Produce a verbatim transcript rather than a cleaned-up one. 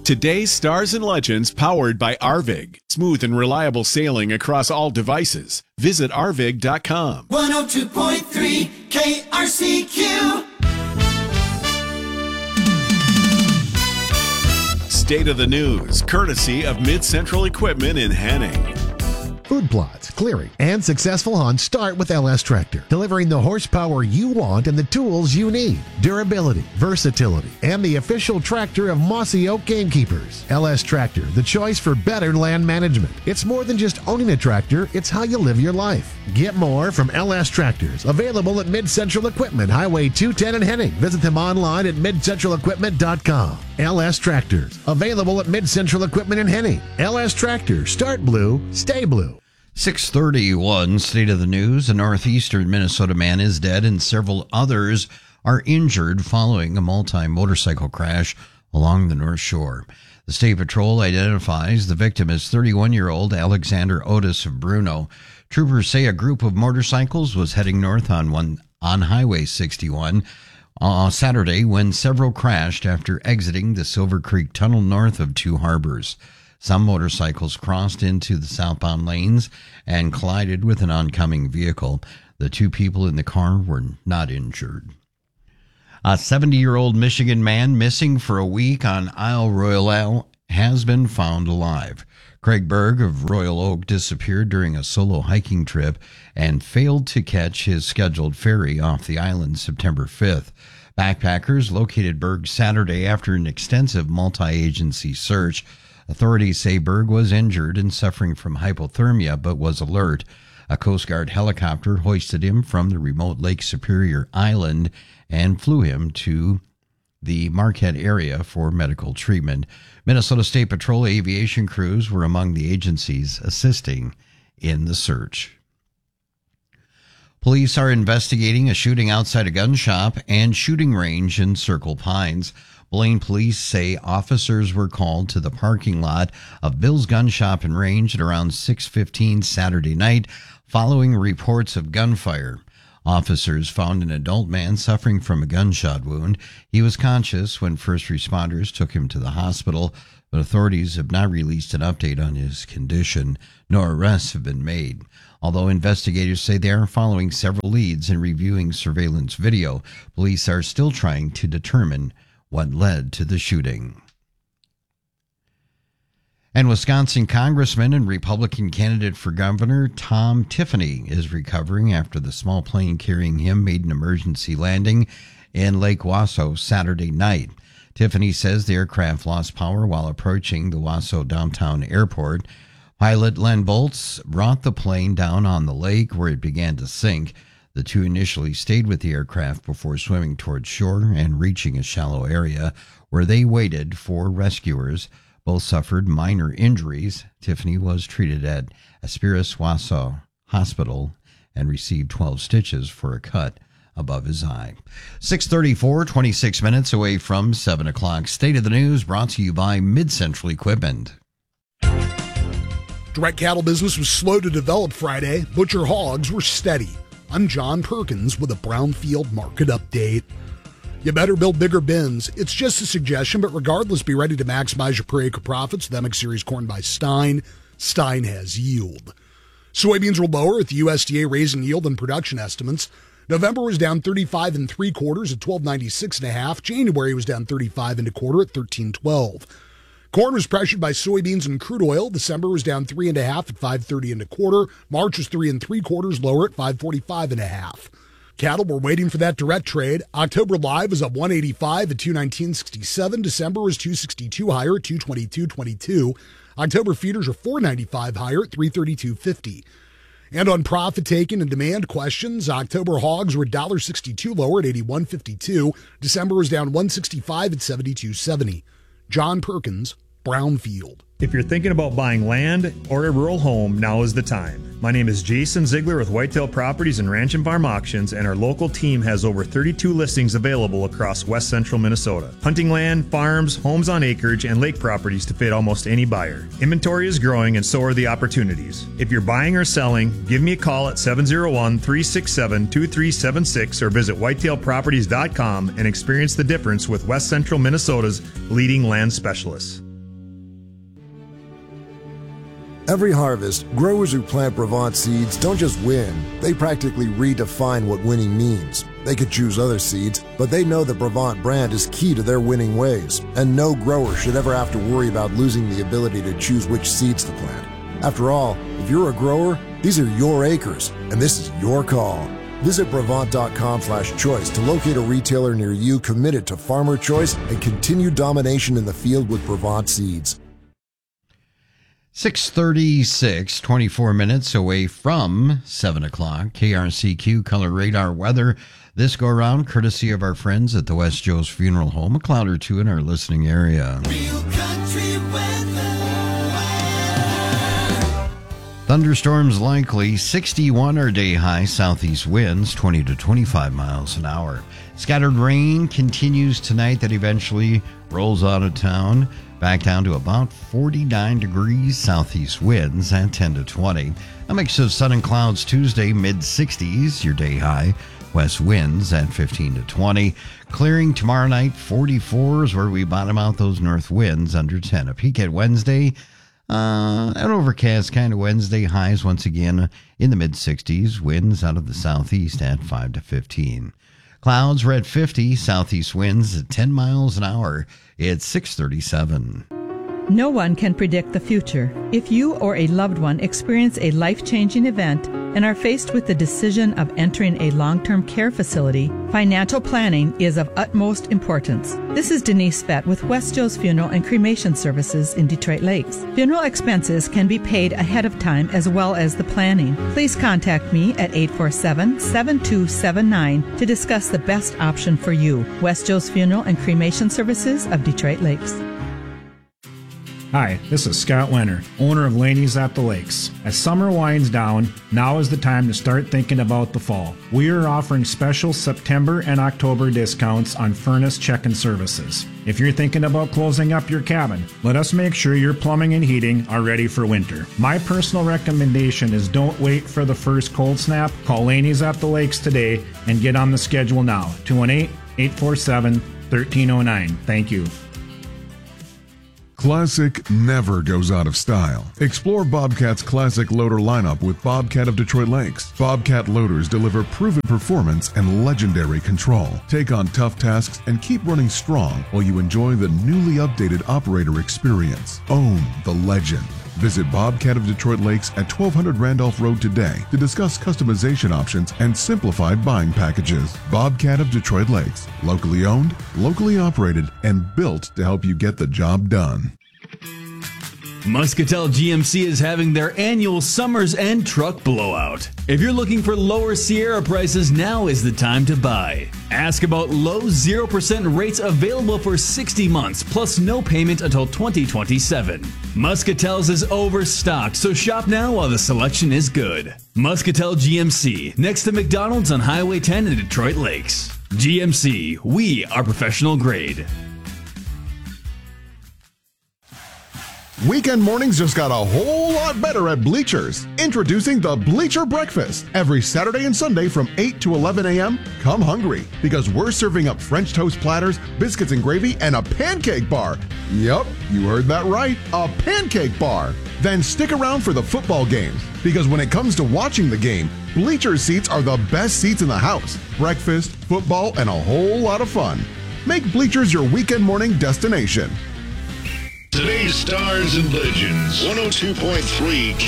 Today's Stars and Legends powered by Arvig. Smooth and reliable sailing across all devices. Visit arvig dot com. one oh two point three K R C Q. State of the News, courtesy of Mid-Central Equipment in Henning. Food plots, clearing, and successful hunts start with L S Tractor, delivering the horsepower you want and the tools you need. Durability, versatility, and the official tractor of Mossy Oak Gamekeepers. L S Tractor, the choice for better land management. It's more than just owning a tractor, it's how you live your life. Get more from L S Tractors, available at Mid-Central Equipment, Highway two ten in Henning. Visit them online at mid central equipment dot com. L S Tractors, available at Mid-Central Equipment in Henning. L S Tractors, start blue, stay blue. six thirty-one, State of the News. A northeastern Minnesota man is dead and several others are injured following a multi-motorcycle crash along the North Shore. The State Patrol identifies the victim as thirty-one-year-old Alexander Otis of Bruno. Troopers say a group of motorcycles was heading north on one on Highway sixty-one on Saturday when several crashed after exiting the Silver Creek Tunnel north of Two Harbors. Some motorcycles crossed into the southbound lanes and collided with an oncoming vehicle. The two people in the car were not injured. A seventy-year-old Michigan man missing for a week on Isle Royale has been found alive. Craig Berg of Royal Oak disappeared during a solo hiking trip and failed to catch his scheduled ferry off the island September fifth. Backpackers located Berg Saturday after an extensive multi-agency search. Authorities say Berg was injured and suffering from hypothermia, but was alert. A Coast Guard helicopter hoisted him from the remote Lake Superior Island and flew him to the Marquette area for medical treatment. Minnesota State Patrol aviation crews were among the agencies assisting in the search. Police are investigating a shooting outside a gun shop and shooting range in Circle Pines. Blaine police say officers were called to the parking lot of Bill's Gun Shop and Range at around six fifteen Saturday night following reports of gunfire. Officers found an adult man suffering from a gunshot wound. He was conscious when first responders took him to the hospital, but authorities have not released an update on his condition. No arrests have been made. Although investigators say they are following several leads and reviewing surveillance video, police are still trying to determine what led to the shooting. And Wisconsin Congressman and Republican candidate for governor Tom Tiffany is recovering after the small plane carrying him made an emergency landing in Lake Wausau Saturday night. Tiffany says the aircraft lost power while approaching the Wausau downtown airport. Pilot Len Boltz brought the plane down on the lake where it began to sink. The two initially stayed with the aircraft before swimming towards shore and reaching a shallow area where they waited for rescuers. Both suffered minor injuries. Tiffany was treated at Aspiris Wausau Hospital and received twelve stitches for a cut above his eye. six thirty-four, twenty-six minutes away from seven o'clock. State of the News brought to you by Mid-Central Equipment. Direct cattle business was slow to develop Friday. Butcher hogs were steady. I'm John Perkins with a Brownfield market update. You better build bigger bins. It's just a suggestion, but regardless, be ready to maximize your per acre profits with M X Series corn by Stein. Stein has yield. Soybeans were lower with the U S D A raising yield and production estimates. November was down thirty-five and three quarters at twelve ninety-six and a half. January was down thirty-five and a quarter at thirteen twelve. Corn was pressured by soybeans and crude oil. December was down three and a half at five thirty and a quarter. March was three and three quarters lower at five forty-five and a half. Cattle were waiting for that direct trade. October live was up one eighty-five at two nineteen sixty-seven. December was two sixty-two higher at two twenty-two twenty-two. October feeders are four ninety-five higher at three thirty-two fifty. And on profit taking and demand questions, October hogs were one sixty-two lower at eighty-one fifty-two. December was down one sixty-five at seventy-two seventy. John Perkins, Brownfield. If you're thinking about buying land or a rural home, now is the time. My name is Jason Ziegler with Whitetail Properties and Ranch and Farm Auctions, and our local team has over thirty-two listings available across west central Minnesota. Hunting land, farms, homes on acreage, and lake properties to fit almost any buyer. Inventory is growing and so are the opportunities. If you're buying or selling, give me a call at seven oh one, three six seven, two three seven six or visit whitetail properties dot com and experience the difference with west central Minnesota's leading land specialists. Every harvest, growers who plant Brevant seeds don't just win, they practically redefine what winning means. They could choose other seeds, but they know the Brevant brand is key to their winning ways, and no grower should ever have to worry about losing the ability to choose which seeds to plant. After all, if you're a grower, these are your acres, and this is your call. Visit Brevant.com slash choice to locate a retailer near you committed to farmer choice and continued domination in the field with Brevant seeds. six thirty-six, twenty-four minutes away from seven o'clock. K R C Q Color Radar weather. This go around courtesy of our friends at the West Joe's Funeral Home. A cloud or two in our listening area. Real country weather. Thunderstorms likely. sixty-one our day high. Southeast winds twenty to twenty-five miles an hour. Scattered rain continues tonight that eventually rolls out of town. Back down to about forty-nine degrees, southeast winds at ten to twenty. A mix of sun and clouds Tuesday, mid sixties, your day high. West winds at fifteen to twenty. Clearing tomorrow night, forty-four is where we bottom out those north winds under ten. A peak at Wednesday, uh, an overcast kind of Wednesday, highs once again in the mid sixties. Winds out of the southeast at five to fifteen. Clouds were at fifty, southeast winds at ten miles an hour. It's six thirty-seven. No one can predict the future. If you or a loved one experience a life-changing event and are faced with the decision of entering a long-term care facility, financial planning is of utmost importance. This is Denise Fett with West Joe's Funeral and Cremation Services in Detroit Lakes. Funeral expenses can be paid ahead of time as well as the planning. Please contact me at eight four seven, seven two seven nine to discuss the best option for you. West Joe's Funeral and Cremation Services of Detroit Lakes. Hi, this is Scott Wenner, owner of Laney's at the Lakes. As summer winds down, now is the time to start thinking about the fall. We are offering special September and October discounts on furnace check-in services. If you're thinking about closing up your cabin, let us make sure your plumbing and heating are ready for winter. My personal recommendation is don't wait for the first cold snap. Call Laney's at the Lakes today and get on the schedule now. two one eight, eight four seven, one three zero nine. Thank you. Classic never goes out of style. Explore Bobcat's classic loader lineup with Bobcat of Detroit Lakes. Bobcat loaders deliver proven performance and legendary control. Take on tough tasks and keep running strong while you enjoy the newly updated operator experience. Own the legend. Visit Bobcat of Detroit Lakes at twelve hundred Randolph Road today to discuss customization options and simplified buying packages. Bobcat of Detroit Lakes. Locally owned, locally operated, and built to help you get the job done. Muscatel G M C is having their annual Summer's End Truck Blowout. If you're looking for lower Sierra prices, now is the time to buy. Ask about low zero percent rates available for sixty months, plus no payment until twenty twenty-seven. Muscatel's is overstocked, so shop now while the selection is good. Muscatel G M C, next to McDonald's on Highway ten in Detroit Lakes. G M C, we are professional grade. Weekend mornings just got a whole lot better at Bleachers. Introducing the Bleacher Breakfast. Every Saturday and Sunday from eight to eleven a.m., come hungry, because we're serving up French toast platters, biscuits and gravy, and a pancake bar. Yup, you heard that right, a pancake bar. Then stick around for the football games, because when it comes to watching the game, Bleacher seats are the best seats in the house. Breakfast, football, and a whole lot of fun. Make Bleachers your weekend morning destination. Today's Stars and Legends, one oh two point three